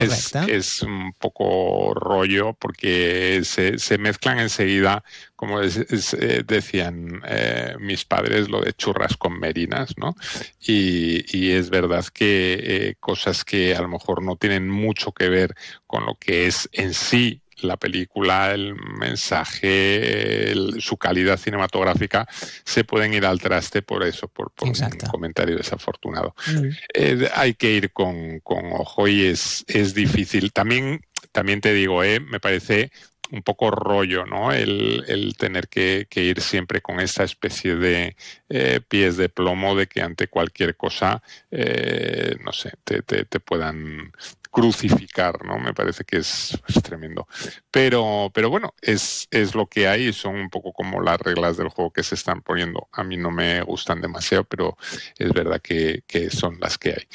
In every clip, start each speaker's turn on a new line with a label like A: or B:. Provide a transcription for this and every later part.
A: Correcte.
B: Es un poco rollo porque se mezclan enseguida, como decían mis padres, lo de churras con merinas, ¿no? Y es verdad que cosas que a lo mejor no tienen mucho que ver con lo que es en sí la película, el mensaje, su calidad cinematográfica, se pueden ir al traste por eso, por un
A: Exacte.
B: comentario desafortunado.
A: Mm.
B: Hay que ir con ojo y es difícil. También te digo, me parece un poco rollo, ¿no? El tener que ir siempre con esta especie de pies de plomo de que ante cualquier cosa, no sé, te puedan crucificar, ¿no? Me parece que es tremendo. Pero bueno, es lo que hay, son un poco como las reglas del juego que se están poniendo. A mí no me gustan demasiado, pero es verdad que son las que hay.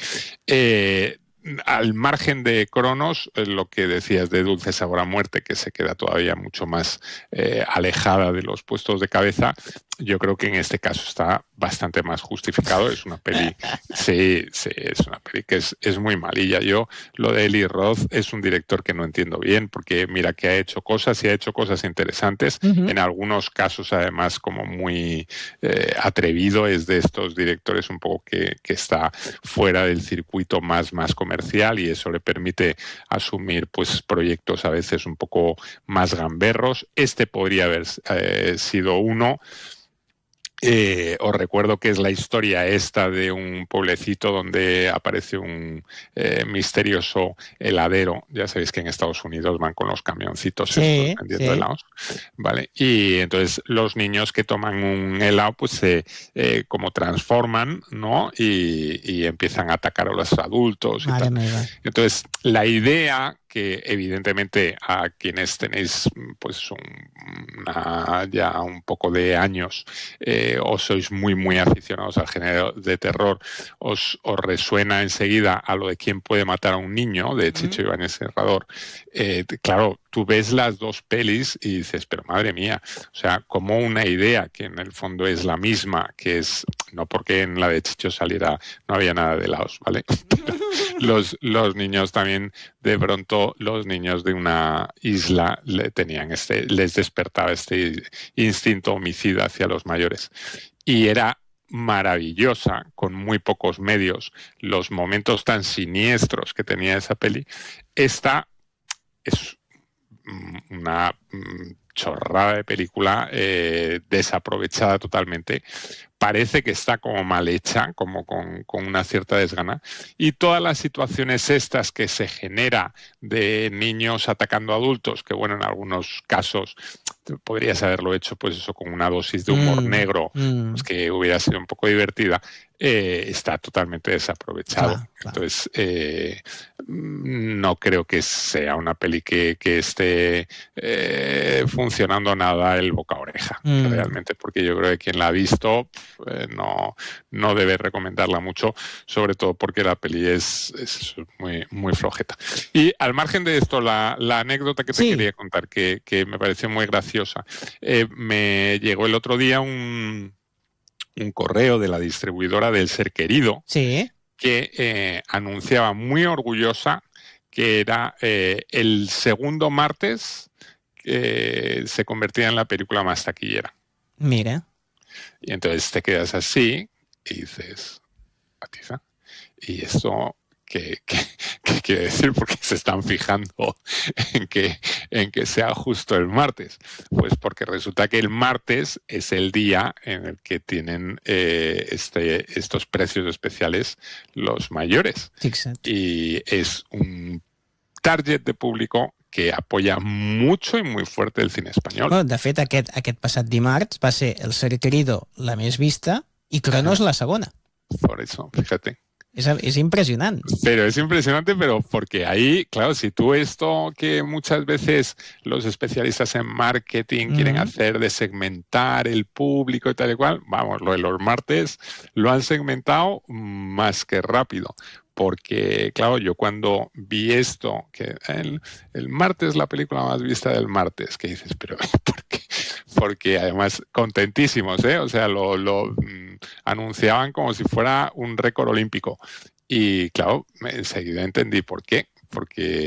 B: Al margen de Cronos, lo que decías de Dulce Sabor a Muerte, que se queda todavía mucho más alejada de los puestos de cabeza, yo creo que en este caso está bastante más justificado. Es una peli, sí, es una peli que es muy malilla. Yo, lo de Eli Roth, es un director que no entiendo bien, porque mira que ha hecho cosas y ha hecho cosas interesantes, en algunos casos además como muy atrevido, es de estos directores un poco que está fuera del circuito más comercial y eso le permite asumir pues proyectos a veces un poco más gamberros. Este podría haber sido uno. Os recuerdo que es la historia esta de un pueblecito donde aparece un misterioso heladero. Ya sabéis que en Estados Unidos van con los camioncitos estos
A: Sí,
B: vendiendo
A: sí.
B: helados, ¿vale? Y entonces los niños que toman un helado pues se como transforman, ¿no? Y empiezan a atacar a los adultos y
A: Mare
B: tal.
A: meva.
B: Entonces la idea que evidentemente a quienes tenéis pues ya un poco de años o sois muy aficionados al género de terror, os resuena enseguida a lo de quién puede matar a un niño, de Chicho Ibáñez Serrador. Claro, tú ves las dos pelis y dices, pero madre mía, o sea, como una idea que en el fondo es la misma, que es, no porque en la de Chicho saliera, no había nada de helados, ¿vale? Los niños también, de pronto, los niños de una isla les despertaba este instinto homicida hacia los mayores. Y era maravillosa, con muy pocos medios, los momentos tan siniestros que tenía esa peli. Esta es una chorrada de película desaprovechada totalmente. Parece que está como mal hecha, como con una cierta desgana. Y todas las situaciones estas que se genera de niños atacando a adultos, que bueno, en algunos casos podrías haberlo hecho pues eso con una dosis de humor negro, pues que hubiera sido un poco divertida, está totalmente desaprovechado.
A: Clar, clar.
B: Entonces, no creo que sea una peli que esté funcionando nada el boca a oreja, realmente, porque yo creo que quien la ha visto no debe recomendarla mucho, sobre todo porque la peli es muy flojeta. Y al margen de esto, la anécdota que te
A: Sí.
B: quería contar, que me pareció muy graciosa, me llegó el otro día un correo de la distribuidora del Ser Querido,
A: Sí.
B: que anunciaba muy orgullosa que era el segundo martes que se convertía en la película más taquillera.
A: Mira.
B: Y entonces te quedas así y dices, Atiza, ¿y esto qué quiere decir? Porque se están fijando en que sea justo el martes. Pues porque resulta que el martes es el día en el que tienen estos precios especiales los mayores.
A: Fixa't.
B: Y es un target de público que apoya mucho y muy fuerte el cine español.
A: Bueno, de fet, aquest passat dimarts va ser El Ser Querido la més vista i Cronos la segona.
B: Por eso, fíjate.
A: És impressionant.
B: Pero es impresionante, pero porque ahí, claro, si tú esto que muchas veces los especialistas en marketing quieren hacer de segmentar el público y tal y cual, vamos, lo de los martes lo han segmentado más que rápido. Porque, claro, yo cuando vi esto, que el martes la película más vista del martes, que dices, pero ¿por qué? Porque además contentísimos, ¿eh? O sea, lo anunciaban como si fuera un récord olímpico. Y claro, enseguida entendí por qué. porque